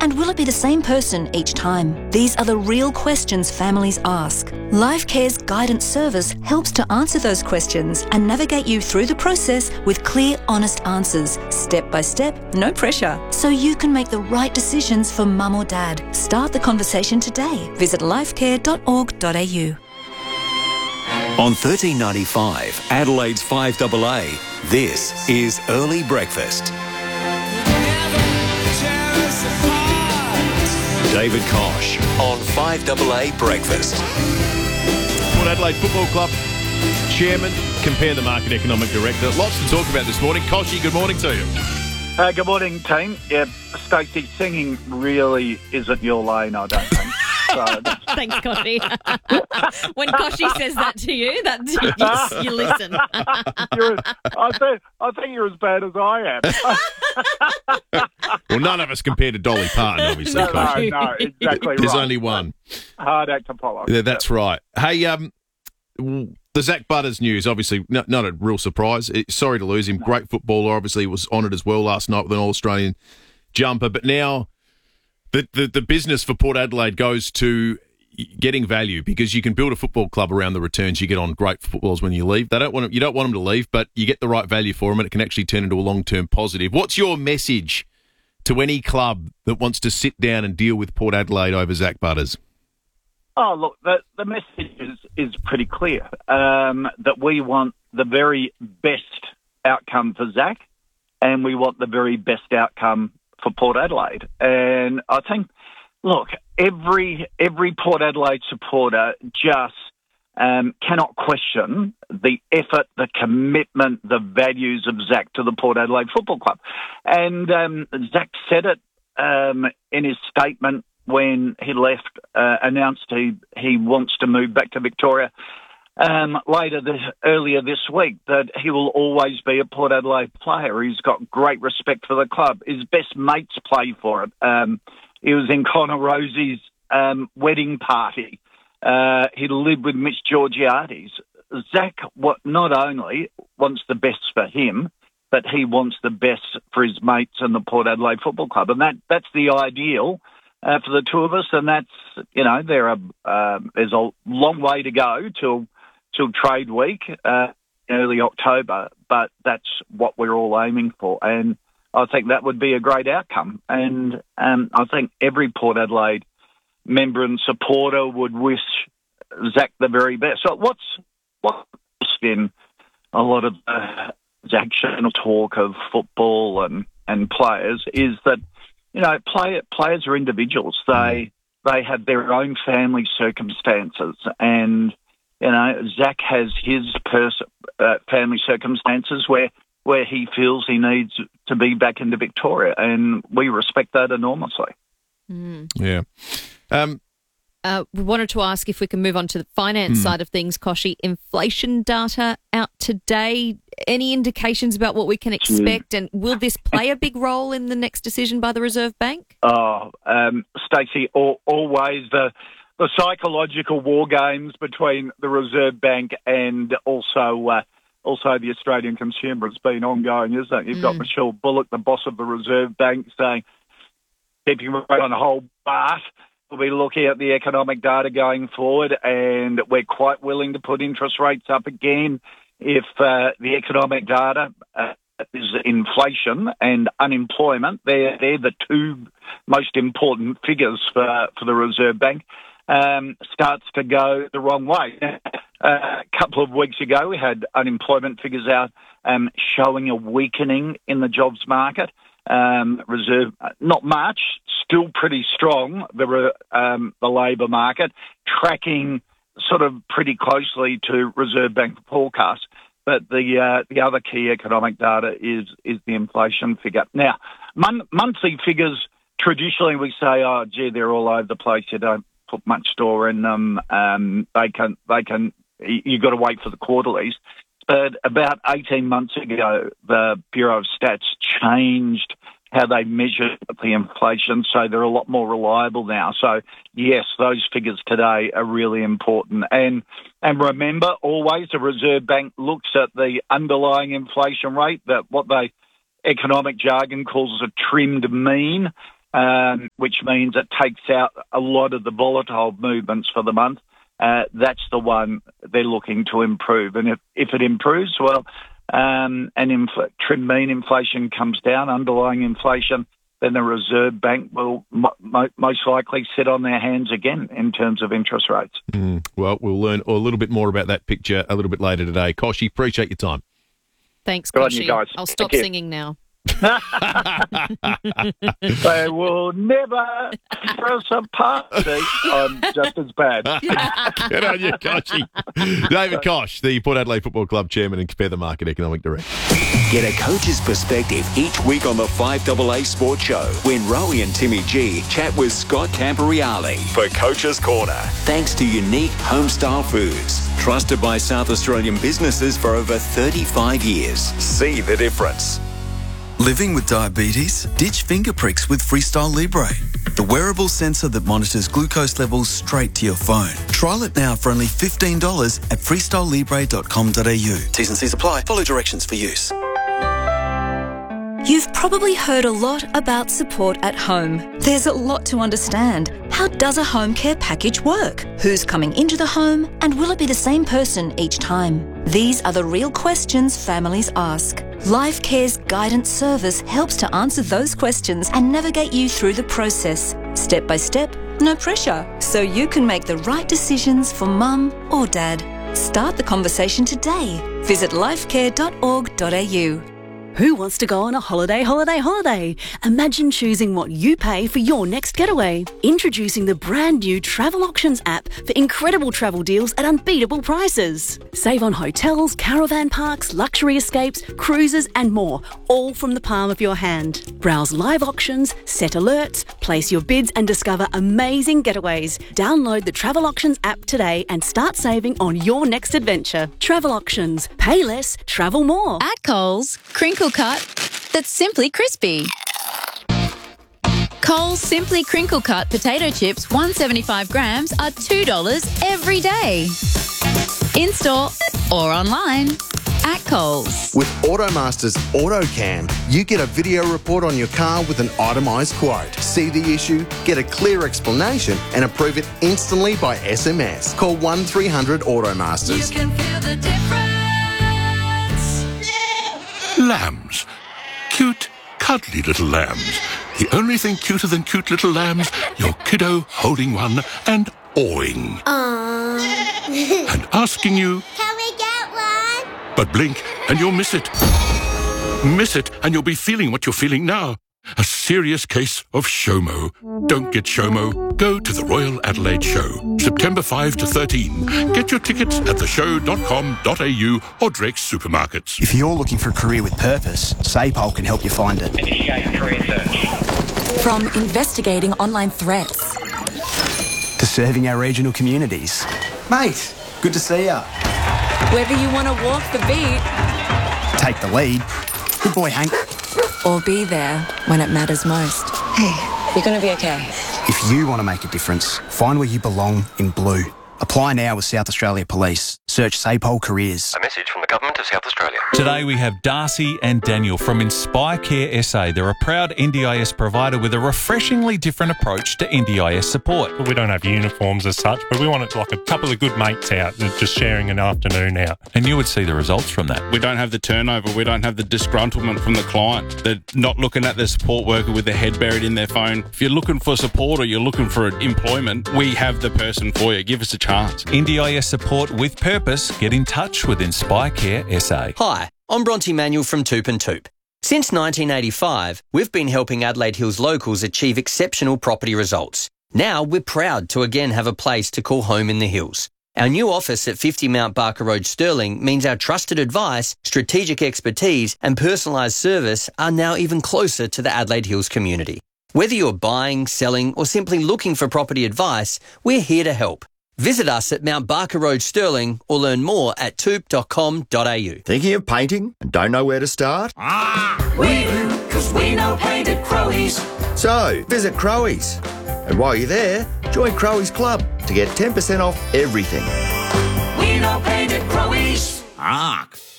And will it be the same person each time? These are the real questions families ask. LifeCare's guidance service helps to answer those questions and navigate you through the process with clear, honest answers, step by step, no pressure, so you can make the right decisions for mum or dad. Start the conversation today. Visit lifecare.org.au. On 1395, Adelaide's 5AA, this is Early Breakfast. David Kosh on 5AA Breakfast. Port Adelaide Football Club Chairman, Compare the Market Economic Director. Lots to talk about this morning. Koshy, good morning to you. Good morning, team. Yeah, Stacey, singing really isn't your lane, I don't think. Thanks, Koshy. When Koshy says that to you, you listen. I think you're as bad as I am. Well, none of us compared to Dolly Parton, obviously. Koshy. No, exactly There's right. only one. Hard act to follow. Yeah, that's right. Hey, the Zach Butters news, obviously, not a real surprise. Sorry to lose him. No. Great footballer. Obviously, was honoured as well last night with an All-Australian jumper. But now the business for Port Adelaide goes to getting value, because you can build a football club around the returns you get on great footballers when you leave. You don't want them to leave, but you get the right value for them, and it can actually turn into a long-term positive. What's your message to any club that wants to sit down and deal with Port Adelaide over Zach Butters? Oh, look, the message is pretty clear, that we want the very best outcome for Zach, and we want the very best outcome for Port Adelaide. And I think, look, every Port Adelaide supporter just cannot question the effort, the commitment, the values of Zach to the Port Adelaide Football Club. And Zach said it in his statement when he left, announced he wants to move back to Victoria earlier this week, that he will always be a Port Adelaide player. He's got great respect for the club. His best mates play for it. He was in Connor Rosie's wedding party. He lived with Mitch Georgiades. Zach not only wants the best for him, but he wants the best for his mates and the Port Adelaide Football Club. And that's the ideal for the two of us. And that's, there's a long way to go till trade week, early October, but that's what we're all aiming for. And I think that would be a great outcome. And I think every Port Adelaide member and supporter would wish Zach the very best. So what's in a lot of Zach-tional talk of football and players is that, players are individuals. They have their own family circumstances, and Zach has his family circumstances where he feels he needs to be back into Victoria, and we respect that enormously. Yeah. We wanted to ask if we can move on to the finance side of things, Koshy. Inflation data out today. Any indications about what we can expect, and will this play a big role in the next decision by the Reserve Bank? Stacey, always the psychological war games between the Reserve Bank and also the Australian consumer has been ongoing, isn't it? You've got Michelle Bullock, the boss of the Reserve Bank, saying, keeping right on hold, but we'll be looking at the economic data going forward, and we're quite willing to put interest rates up again if the economic data is inflation and unemployment. They're the two most important figures for the Reserve Bank. Starts to go the wrong way. A couple of weeks ago, we had unemployment figures out showing a weakening in the jobs market. Reserve, not much, still pretty strong, the labour market, tracking sort of pretty closely to Reserve Bank forecasts. But the other key economic data is the inflation figure. Now, monthly figures, traditionally we say, oh, gee, they're all over the place. You don't put much store in them. You've got to wait for the quarterlies. But about 18 months ago, the Bureau of Stats changed how they measure the inflation, so they're a lot more reliable now. So, yes, those figures today are really important. And remember, always the Reserve Bank looks at the underlying inflation rate, that what they economic jargon calls a trimmed mean. which means it takes out a lot of the volatile movements for the month. That's the one they're looking to improve. And if it improves, well, and trim mean inflation comes down, underlying inflation, then the Reserve Bank will most likely sit on their hands again in terms of interest rates. Well, we'll learn a little bit more about that picture a little bit later today. Koshy, appreciate your time. Thanks, Good on Koshy. you guys. I'll stop singing now. They will never throw some party. I'm just as bad. Good on you, Koshy. David Koch, the Port Adelaide Football Club Chairman and Compare the Market Economic Director. Get a coach's perspective each week on the 5AA Sports Show when Rowie and Timmy G chat with Scott Camporeale for Coach's Corner. Thanks to Unique Homestyle Foods, trusted by South Australian businesses for over 35 years. See the difference. Living with diabetes? Ditch finger pricks with Freestyle Libre, the wearable sensor that monitors glucose levels straight to your phone. Trial it now for only $15 at freestylelibre.com.au. T's and C's apply. Follow directions for use. You've probably heard a lot about support at home. There's a lot to understand. How does a home care package work? Who's coming into the home? And will it be the same person each time? These are the real questions families ask. LifeCare's guidance service helps to answer those questions and navigate you through the process. Step by step, no pressure. So you can make the right decisions for mum or dad. Start the conversation today. Visit lifecare.org.au. Who wants to go on a holiday? Imagine choosing what you pay for your next getaway. Introducing the brand new Travel Auctions app for incredible travel deals at unbeatable prices. Save on hotels, caravan parks, luxury escapes, cruises and more, all from the palm of your hand. Browse live auctions, set alerts, place your bids and discover amazing getaways. Download the Travel Auctions app today and start saving on your next adventure. Travel Auctions. Pay less, travel more. At Coles, crinkle cut that's simply crispy. Coles Simply Crinkle Cut potato chips, 175 grams, are $2 every day. In-store or online at Coles. With Automaster's AutoCam, you get a video report on your car with an itemised quote. See the issue, get a clear explanation and approve it instantly by SMS. Call 1300 Automasters. You can feel the difference. Lambs. Cute, cuddly little lambs. The only thing cuter than cute little lambs, your kiddo holding one and awing. Aww. And asking you, Can we get one? but blink and you'll miss it. Miss it and you'll be feeling what you're feeling now. A serious case of SHOMO. Don't get SHOMO. Go to the Royal Adelaide Show, September 5 to 13. Get your tickets at theshow.com.au or Drake's supermarkets. If you're looking for a career with purpose, SAPOL can help you find it. Initiate career search. From investigating online threats to serving our regional communities. Mate, good to see ya. Whether you want to walk the beat, take the lead. Good boy, Hank. Or be there when it matters most. Hey, you're going to be okay. If you want to make a difference, find where you belong in blue. Apply now with South Australia Police. Search SAPOL Careers. A message from the Government of South Australia. Today we have Darcy and Daniel from Inspire Care SA. They're a proud NDIS provider with a refreshingly different approach to NDIS support. We don't have uniforms as such, but we want it like a couple of good mates out just sharing an afternoon out. And you would see the results from that. We don't have the turnover. We don't have the disgruntlement from the client. They're not looking at the support worker with their head buried in their phone. If you're looking for support or you're looking for employment, we have the person for you. Give us a chance. NDIS support with purpose. Get in touch with Inspire Care SA. Hi, I'm Bronte Manuel from Toop and Toop. Since 1985, we've been helping Adelaide Hills locals achieve exceptional property results. Now we're proud to again have a place to call home in the hills. Our new office at 50 Mount Barker Road, Stirling, means our trusted advice, strategic expertise and personalised service are now even closer to the Adelaide Hills community. Whether you're buying, selling or simply looking for property advice, we're here to help. Visit us at Mount Barker Road, Stirling, or learn more at toop.com.au. Thinking of painting and don't know where to start? We do, because we know paint at Crowies. So, visit Crowies. And while you're there, join Crowies Club to get 10% off everything. We know paint at Crowies.